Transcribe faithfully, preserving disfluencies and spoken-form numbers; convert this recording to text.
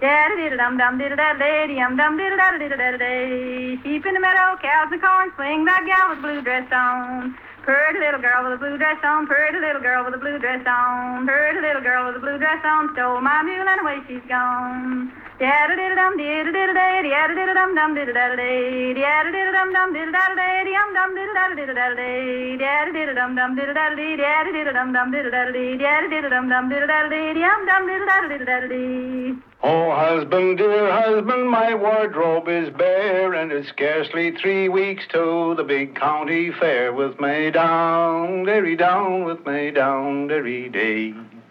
Da-da-da-dum-dum-diddle-da-da-day, dum-dum-diddle-da-da-diddle-da-da-day. Sheep in the meadow, cows in the corn, swing that gal with the blue dress on. Pretty little girl with a blue dress on, pretty little girl with a blue dress on, pretty little girl with a blue dress on, stole my mule and away she's gone. Da-da-da-dum, diddle-diddle-day, da-da-da-dum-dum, diddle-da-da-day, da-da-da-dum-dum, diddle-da-da-day, dum-dum, diddle-da-da-diddle-da-da-day, da-da-da-dum-dum, diddle-da-da-day, da-da-da-dum-dum, diddle-da-da-day, da-da-da-dum-dum, diddle-da-da-day, dum-dum, diddle-da-da-diddle-da-da-day. Oh, husband, dear husband, my wardrobe is bare, and it's scarcely three weeks to the big county fair with me down, derry down, with me down, derry day.